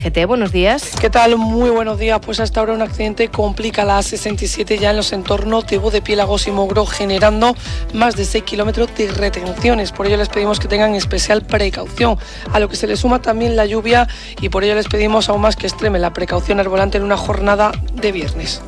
GT, buenos días. ¿Qué tal? Muy buenos días. Pues hasta ahora un accidente complica la A67 ya en los entornos de Bodepiélagos y Mogro, generando más de 6 kilómetros de retenciones. Por ello les pedimos que tengan especial precaución, a lo que se le suma también la lluvia, y por ello les pedimos aún más que extremen la precaución al volante en una jornada de viernes.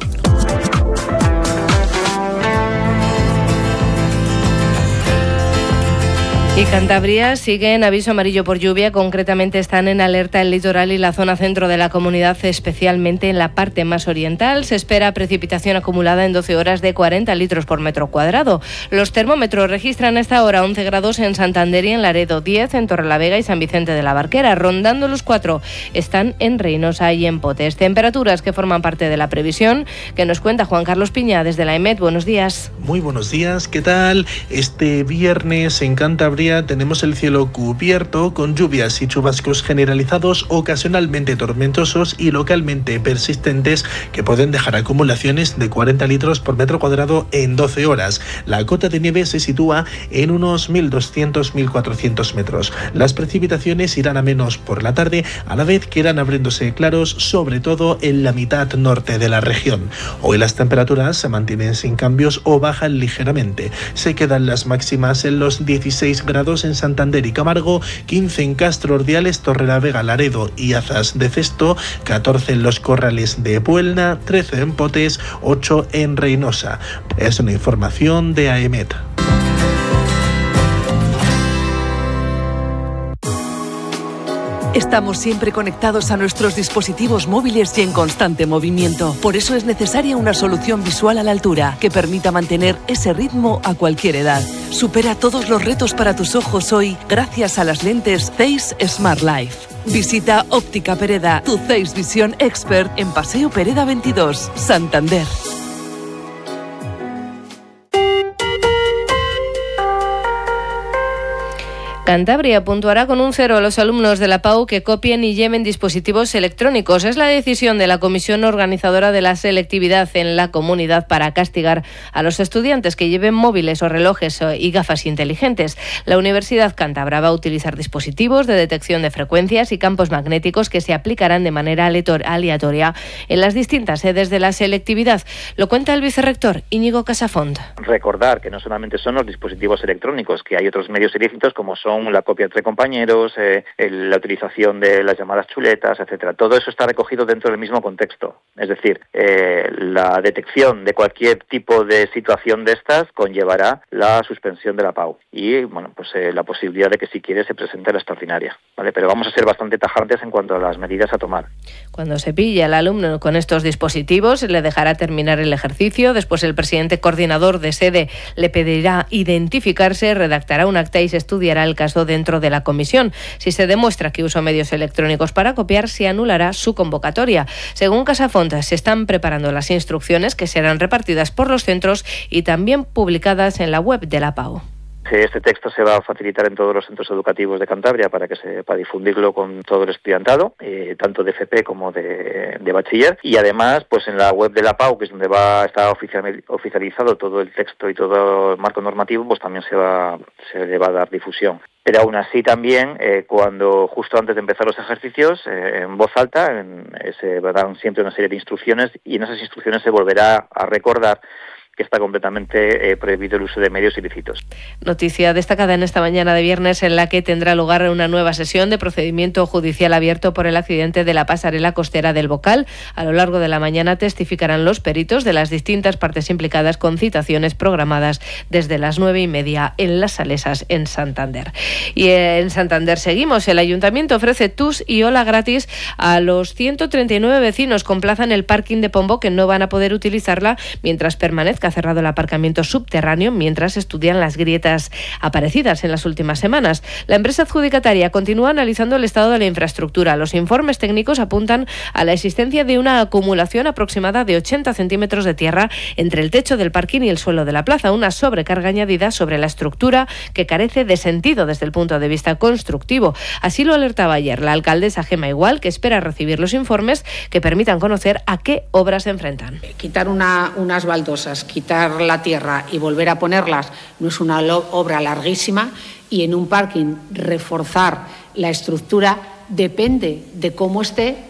Y Cantabria sigue en aviso amarillo por lluvia, concretamente están en alerta el litoral y la zona centro de la comunidad, especialmente en la parte más oriental. Se espera precipitación acumulada en 12 horas de 40 litros por metro cuadrado. Los termómetros registran a esta hora 11 grados en Santander y en Laredo, 10 en Torrelavega y San Vicente de la Barquera, rondando los 4 están en Reynosa y en Potes. Temperaturas que forman parte de la previsión que nos cuenta Juan Carlos Piña desde la EMET. Buenos días. Muy buenos días, ¿qué tal? Este viernes en Cantabria tenemos el cielo cubierto con lluvias y chubascos generalizados, ocasionalmente tormentosos y localmente persistentes, que pueden dejar acumulaciones de 40 litros por metro cuadrado en 12 horas. La cota de nieve se sitúa en unos 1.200-1.400 metros. Las precipitaciones irán a menos por la tarde, a la vez que irán abriéndose claros, sobre todo en la mitad norte de la región. Hoy las temperaturas se mantienen sin cambios o bajan ligeramente. Se quedan las máximas en los 16 grados en Santander y Camargo, 15 en Castro, Ordiales, Torrelavega, Laredo y Azas de Cesto, 14 en los Corrales de Puelna, 13 en Potes, 8 en Reynosa. Es una información de AEMET. Estamos siempre conectados a nuestros dispositivos móviles y en constante movimiento. Por eso es necesaria una solución visual a la altura que permita mantener ese ritmo a cualquier edad. Supera todos los retos para tus ojos hoy gracias a las lentes Zeiss Smart Life. Visita Óptica Pereda, tu Zeiss Visión Expert en Paseo Pereda 22, Santander. Cantabria puntuará con un 0 a los alumnos de la PAU que copien y lleven dispositivos electrónicos. Es la decisión de la comisión organizadora de la selectividad en la comunidad para castigar a los estudiantes que lleven móviles o relojes y gafas inteligentes. La Universidad Cántabra va a utilizar dispositivos de detección de frecuencias y campos magnéticos que se aplicarán de manera aleatoria en las distintas sedes de la selectividad. Lo cuenta el vicerrector Íñigo Casafont. Recordar que no solamente son los dispositivos electrónicos, que hay otros medios ilícitos como son la copia entre compañeros, la utilización de las llamadas chuletas, etcétera. Todo eso está recogido dentro del mismo contexto. Es decir, la detección de cualquier tipo de situación de estas conllevará la suspensión de la PAU y, la posibilidad de que si quiere se presente la extraordinaria, ¿vale? Pero vamos a ser bastante tajantes en cuanto a las medidas a tomar. Cuando se pille al alumno con estos dispositivos, le dejará terminar el ejercicio. Después el presidente coordinador de sede le pedirá identificarse, redactará un acta y se estudiará el caso dentro de la comisión. Si se demuestra que usó medios electrónicos para copiar, se anulará su convocatoria. Según Casafont, se están preparando las instrucciones que serán repartidas por los centros y también publicadas en la web de la PAU. Este texto se va a facilitar en todos los centros educativos de Cantabria para difundirlo con todo el estudiantado, tanto de FP como de bachiller, y además pues en la web de la PAU, que es donde está oficializado todo el texto y todo el marco normativo, pues también se le va a dar difusión. Pero aún así también, cuando justo antes de empezar los ejercicios, en voz alta, se dan siempre una serie de instrucciones, y en esas instrucciones se volverá a recordar que está completamente prohibido el uso de medios ilícitos. Noticia destacada en esta mañana de viernes, en la que tendrá lugar una nueva sesión de procedimiento judicial abierto por el accidente de la pasarela costera del Bocal. A lo largo de la mañana testificarán los peritos de las distintas partes implicadas, con citaciones programadas desde las 9:30 en Las Salesas, en Santander. Y en Santander seguimos. El Ayuntamiento ofrece TUS y Ola gratis a los 139 vecinos con plaza en el parking de Pombo, que no van a poder utilizarla mientras permanezca cerrado el aparcamiento subterráneo, mientras estudian las grietas aparecidas en las últimas semanas. La empresa adjudicataria continúa analizando el estado de la infraestructura. Los informes técnicos apuntan a la existencia de una acumulación aproximada de 80 centímetros de tierra entre el techo del parking y el suelo de la plaza, una sobrecarga añadida sobre la estructura que carece de sentido desde el punto de vista constructivo. Así lo alertaba ayer la alcaldesa Gemma Igual, que espera recibir los informes que permitan conocer a qué obras se enfrentan. Quitar unas baldosas, quitar la tierra y volver a ponerlas no es una obra larguísima, y en un parking reforzar la estructura depende de cómo esté,